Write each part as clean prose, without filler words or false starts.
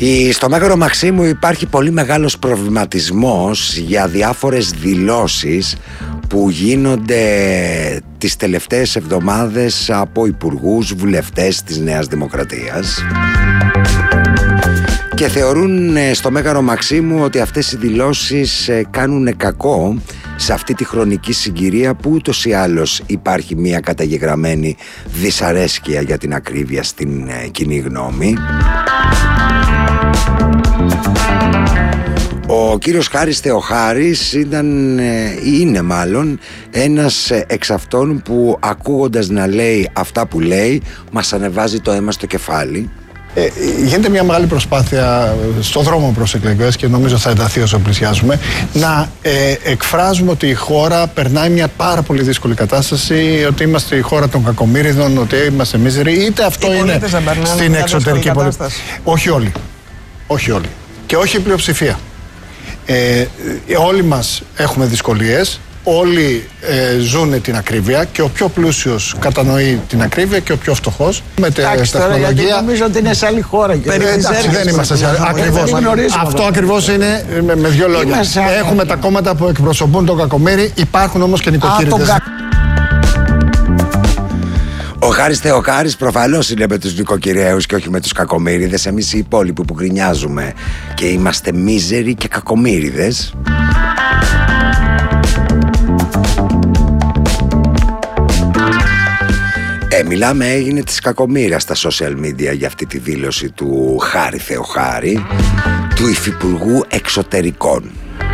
Στο Μέγαρο Μαξίμου υπάρχει πολύ μεγάλος προβληματισμός για διάφορες δηλώσεις που γίνονται τις τελευταίες εβδομάδες από υπουργούς, βουλευτές της Νέας Δημοκρατίας και θεωρούν στο Μέγαρο Μαξίμου ότι αυτές οι δηλώσεις κάνουν κακό σε αυτή τη χρονική συγκυρία που ούτως ή άλλως υπάρχει μια καταγεγραμμένη δυσαρέσκεια, για την ακρίβεια, στην κοινή γνώμη. Ο κύριος Χάρης Θεοχάρης είναι μάλλον ένας εξ αυτών που, ακούγοντας να λέει αυτά που λέει, μας ανεβάζει το αίμα στο κεφάλι. Γίνεται μια μεγάλη προσπάθεια στο δρόμο προς εκλογές και νομίζω θα ενταθεί όσο πλησιάζουμε, να εκφράζουμε ότι η χώρα περνάει μια πάρα πολύ δύσκολη κατάσταση, ότι είμαστε η χώρα των κακομοίριδων, ότι είμαστε μίζεροι, είτε αυτό είναι στην εξωτερική πολιτική. Όχι όλοι. Όχι όλοι. Και όχι η πλειοψηφία. Όλοι μας έχουμε δυσκολίες. Όλοι ζουν την ακρίβεια και ο πιο πλούσιος κατανοεί την ακρίβεια και ο πιο φτωχός. Με τεχνολογία. Νομίζω ότι είναι σε άλλη χώρα. Εντάξει, δεν είμαστε σε άλλη χώρα. Αυτό ακριβώς είναι με δύο λόγια. Έχουμε τα κόμματα που εκπροσωπούν τον κακομοίρη, υπάρχουν όμως και νοικοκύριδες. Ο Χάρης Θεοχάρης προφανώς είναι με τους νοικοκυρέους και όχι με τους κακομοίριδες. Εμείς οι υπόλοιποι που γκρινιάζουμε και είμαστε μίζεροι και κακομοίριδες. Μιλάμε, έγινε της κακομοίρας στα social media για αυτή τη δήλωση του Χάρη Θεοχάρη, του Υφυπουργού Εξωτερικών.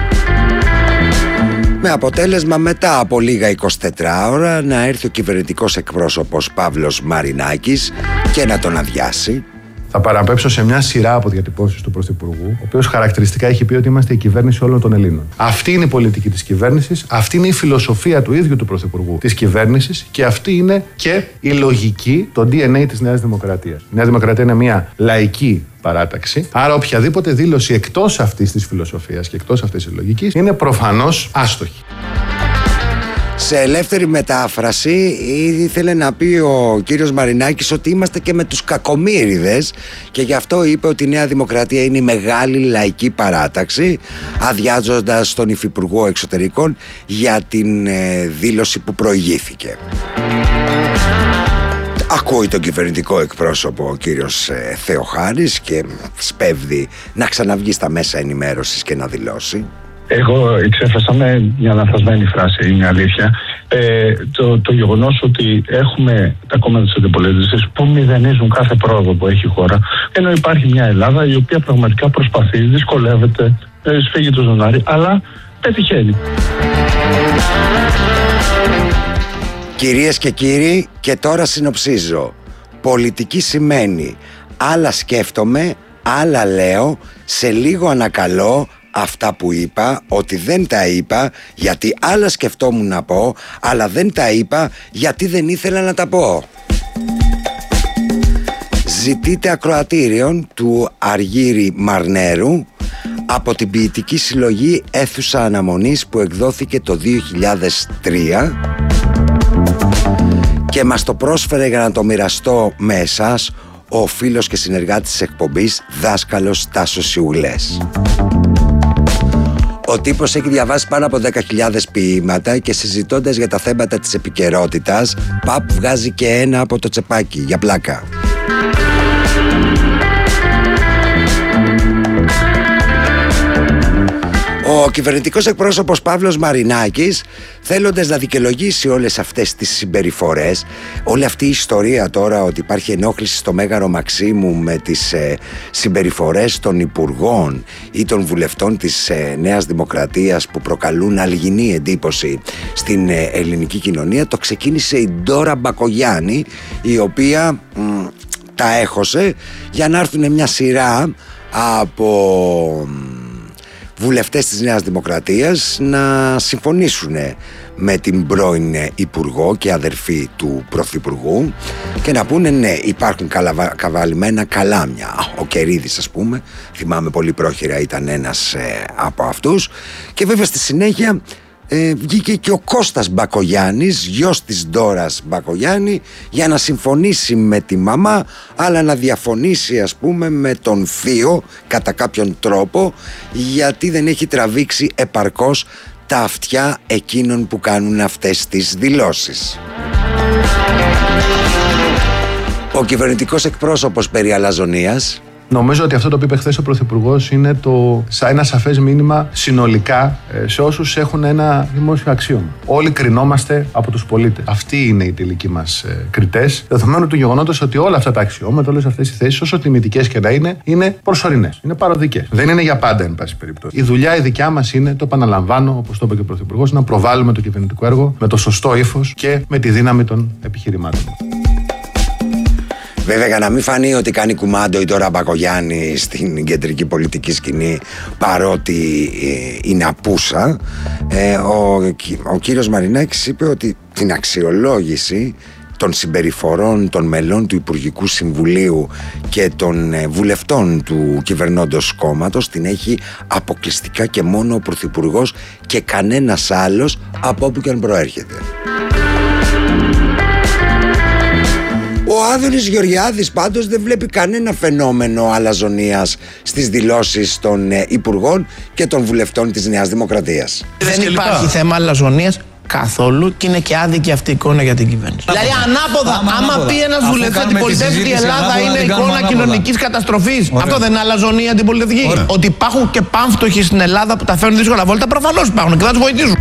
Με αποτέλεσμα μετά από λίγα 24 ώρα να έρθει ο κυβερνητικός εκπρόσωπος Παύλος Μαρινάκης και να τον αδειάσει. Θα παραπέμψω σε μια σειρά από διατυπώσεις του Πρωθυπουργού, ο οποίος χαρακτηριστικά έχει πει ότι είμαστε η κυβέρνηση όλων των Ελλήνων. Αυτή είναι η πολιτική της κυβέρνησης, αυτή είναι η φιλοσοφία του ίδιου του Πρωθυπουργού της κυβέρνησης και αυτή είναι και η λογική, το DNA της Νέας Δημοκρατίας. Η Νέα Δημοκρατία είναι μια λαϊκή παράταξη. Άρα, οποιαδήποτε δήλωση εκτός αυτής της φιλοσοφίας και εκτός αυτής της λογικής είναι προφανώς άστοχη. Σε ελεύθερη μετάφραση ήθελε να πει ο κύριος Μαρινάκης ότι είμαστε και με τους κακομοίριδες και γι' αυτό είπε ότι η Νέα Δημοκρατία είναι η μεγάλη λαϊκή παράταξη, αδειάζοντας τον Υφυπουργό Εξωτερικών για την δήλωση που προηγήθηκε. Ακούει τον κυβερνητικό εκπρόσωπο ο κύριος Θεοχάρης και σπέβδει να ξαναβγεί στα μέσα ενημέρωσης και να δηλώσει. Εγώ εξέφρασα με μια λανθασμένη φράση, είναι αλήθεια, το γεγονός ότι έχουμε τα κόμματα της αντιπολίτευσης που μηδενίζουν κάθε πρόοδο που έχει η χώρα, ενώ υπάρχει μια Ελλάδα η οποία πραγματικά προσπαθεί, δυσκολεύεται, σφίγγει το ζωνάρι, αλλά πετυχαίνει. Κυρίες και κύριοι, και τώρα συνοψίζω. Πολιτική σημαίνει άλλα σκέφτομαι, άλλα λέω, σε λίγο ανακαλώ αυτά που είπα, ότι δεν τα είπα γιατί άλλα σκεφτόμουν να πω, αλλά δεν τα είπα γιατί δεν ήθελα να τα πω. Ζητείτε ακροατήριον του Αργύρη Μαρνέρου από την ποιητική συλλογή Αίθουσα Αναμονής που εκδόθηκε το 2003 και μας το πρόσφερε για να το μοιραστώ με εσάς ο φίλος και συνεργάτης της εκπομπής δάσκαλος Τάσος Ιουλές. Ο τύπος έχει διαβάσει πάνω από 10.000 ποίηματα και συζητώντας για τα θέματα της επικαιρότητας, βγάζει και ένα από το τσεπάκι για πλάκα. Ο κυβερνητικός εκπρόσωπος Παύλος Μαρινάκης, θέλοντας να δικαιολογήσει όλες αυτές τις συμπεριφορές, όλη αυτή η ιστορία τώρα ότι υπάρχει ενόχληση στο Μέγαρο Μαξίμου με τις συμπεριφορές των υπουργών ή των βουλευτών της Νέας Δημοκρατίας που προκαλούν αλγινή εντύπωση στην ελληνική κοινωνία, το ξεκίνησε η Ντόρα Μπακογιάννη, η οποία τα έχωσε για να έρθουν μια σειρά από βουλευτές της Νέας Δημοκρατίας να συμφωνήσουν με την πρώην Υπουργό και αδερφή του Πρωθυπουργού και να πούνε ναι, υπάρχουν καβαλημένα καλάμια. Ο Κερίδης, ας πούμε, θυμάμαι πολύ πρόχειρα, ήταν ένας από αυτούς, και βέβαια στη συνέχεια βγήκε και ο Κώστας Μπακογιάννης, γιος της Ντόρας Μπακογιάννη, για να συμφωνήσει με τη μαμά, αλλά να διαφωνήσει ας πούμε με τον θείο κατά κάποιον τρόπο, γιατί δεν έχει τραβήξει επαρκώς τα αυτιά εκείνων που κάνουν αυτές τις δηλώσεις. Ο κυβερνητικός εκπρόσωπος περί αλαζονίας. Νομίζω ότι αυτό το οποίο είπε χθες ο Πρωθυπουργός είναι ένα σαφές μήνυμα συνολικά σε όσους έχουν ένα δημόσιο αξίωμα. Όλοι κρινόμαστε από τους πολίτες. Αυτοί είναι οι τελικοί μας κριτές, δεδομένου του γεγονότος ότι όλα αυτά τα αξιώματα, όλες αυτές οι θέσεις, όσο τιμητικές και να είναι προσωρινές. Είναι παροδικές. Δεν είναι για πάντα, εν πάση περιπτώσει. Η δουλειά η δικιά μας είναι, το επαναλαμβάνω, όπως το είπε και ο Πρωθυπουργός, να προβάλλουμε το κυβερνητικό έργο με το σωστό ύφος και με τη δύναμη των επιχειρημάτων. Βέβαια, για να μην φανεί ότι κάνει κουμάντο η Ντόρα Μπακογιάννη στην κεντρική πολιτική σκηνή, παρότι είναι απούσα, ο κύριος Μαρινάκης είπε ότι την αξιολόγηση των συμπεριφορών των μελών του Υπουργικού Συμβουλίου και των βουλευτών του κυβερνώντος κόμματος την έχει αποκλειστικά και μόνο ο Πρωθυπουργός και κανένας άλλος από όπου και αν προέρχεται. Ο Άδωνης Γεωργιάδης πάντως δεν βλέπει κανένα φαινόμενο αλαζονίας στις δηλώσεις των υπουργών και των βουλευτών της Νέας Δημοκρατίας. Δεν υπάρχει θέμα αλαζονίας καθόλου και είναι και άδικη αυτή η εικόνα για την κυβέρνηση. Δηλαδή ανάποδα, άμα πει ένας βουλευτής αντιπολιτεύς ότι η Ελλάδα είναι εικόνα κοινωνικής καταστροφής, αυτό δεν είναι αλαζονία αντιπολιτευτική? Ότι υπάρχουν και πάμφτωχοι στην Ελλάδα που τα φέρνουν δύσκολα βόλτα, προφανώς υπάρχουν και θα τους βοηθήσουν.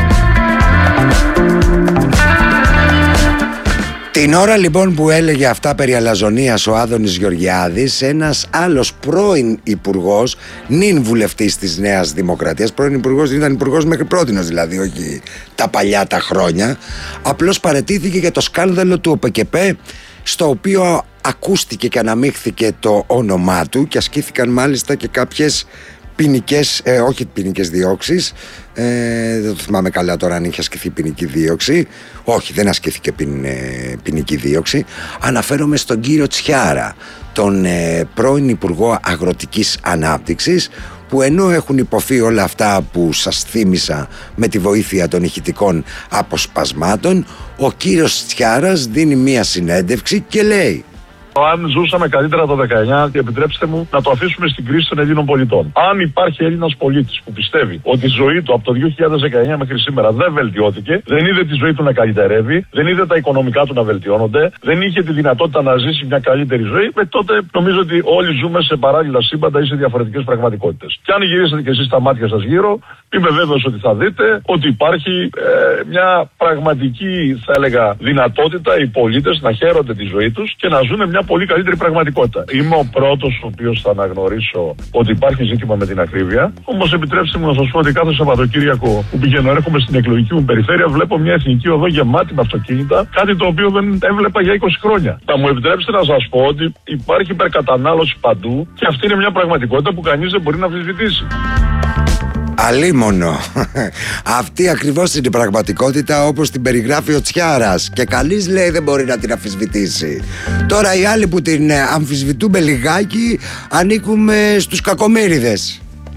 Την ώρα λοιπόν που έλεγε αυτά περί αλαζονίας ο Άδωνης Γεωργιάδης, ένας άλλος πρώην υπουργός, νυν βουλευτής της Νέας Δημοκρατίας, πρώην υπουργός, ήταν υπουργός μέχρι πρότινος δηλαδή, όχι τα παλιά τα χρόνια, απλώς παραιτήθηκε για το σκάνδαλο του ΟΠΕΚΕΠΕ, στο οποίο ακούστηκε και αναμίχθηκε το όνομά του και ασκήθηκαν μάλιστα και κάποιες όχι ποινικές διώξεις, δεν το θυμάμαι καλά τώρα αν είχε ασκηθεί ποινική δίωξη. Όχι, δεν ασκήθηκε ποινική δίωξη. Αναφέρομαι στον κύριο Τσιάρα, τον πρώην Υπουργό Αγροτικής Ανάπτυξης, που ενώ έχουν υποθεί όλα αυτά που σας θύμισα με τη βοήθεια των ηχητικών αποσπασμάτων, ο κύριος Τσιάρας δίνει μία συνέντευξη και λέει: αν ζούσαμε καλύτερα το 19, και επιτρέψτε μου να το αφήσουμε στην κρίση των Ελλήνων πολιτών. Αν υπάρχει Έλληνας πολίτης που πιστεύει ότι η ζωή του από το 2019 μέχρι σήμερα δεν βελτιώθηκε, δεν είδε τη ζωή του να καλυτερεύει, δεν είδε τα οικονομικά του να βελτιώνονται, δεν είχε τη δυνατότητα να ζήσει μια καλύτερη ζωή, τότε νομίζω ότι όλοι ζούμε σε παράλληλα σύμπαντα ή σε διαφορετικές πραγματικότητες. Και αν γυρίσετε κι εσείς τα μάτια σας γύρω, είμαι βέβαιος ότι θα δείτε ότι υπάρχει μια πραγματική, θα έλεγα, δυνατότητα οι πολίτες να χαίρονται τη ζωή τους και να ζουν μια πολύ καλύτερη πραγματικότητα. Είμαι ο πρώτος ο οποίος θα αναγνωρίσω ότι υπάρχει ζήτημα με την ακρίβεια. Όμως επιτρέψτε μου να σας πω ότι κάθε Σαββατοκύριακο που πηγαίνω, έρχομαι στην εκλογική μου περιφέρεια, βλέπω μια εθνική οδό γεμάτη με αυτοκίνητα, κάτι το οποίο δεν έβλεπα για 20 χρόνια. Θα μου επιτρέψετε να σας πω ότι υπάρχει υπερκατανάλωση παντού και αυτή είναι μια πραγματικότητα που κανείς δεν μπορεί να αμφισβητήσει. Αλίμονο. Αυτή ακριβώς είναι η πραγματικότητα όπως την περιγράφει ο Τσιάρας και κανείς λέει δεν μπορεί να την αμφισβητήσει. Τώρα οι άλλοι που την αμφισβητούμε λιγάκι ανήκουμε στους κακομοίριδες.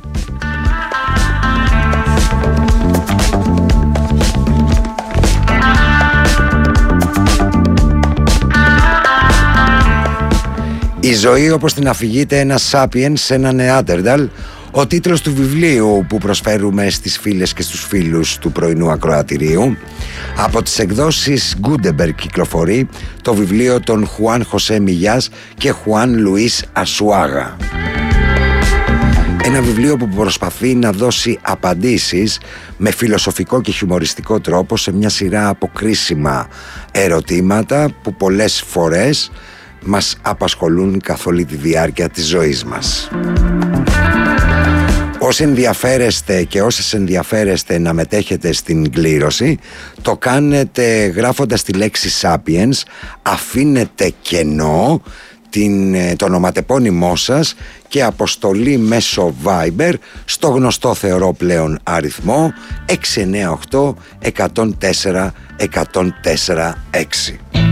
Η ζωή όπως την αφηγείται ένα Σάπιεν σε ένα Νεάντερνταλ, ο τίτλος του βιβλίου που προσφέρουμε στις φίλες και στους φίλους του πρωινού ακροατηρίου. Από τις εκδόσεις Gutenberg κυκλοφορεί το βιβλίο των Χουάν Χωσέ Μιγιάς και Χουάν Λουίς Ασουάγα. Ένα βιβλίο που προσπαθεί να δώσει απαντήσεις με φιλοσοφικό και χιουμοριστικό τρόπο σε μια σειρά από κρίσιμα ερωτήματα που πολλές φορές μας απασχολούν καθ' όλη τη διάρκεια της ζωής μας. Όσοι ενδιαφέρεστε και όσες ενδιαφέρεστε να μετέχετε στην κλήρωση, το κάνετε γράφοντας τη λέξη Sapiens, αφήνετε κενό το ονοματεπώνυμό σας και αποστολή μέσω Viber στο γνωστό θεωρώ πλέον αριθμό 698 104 104 6.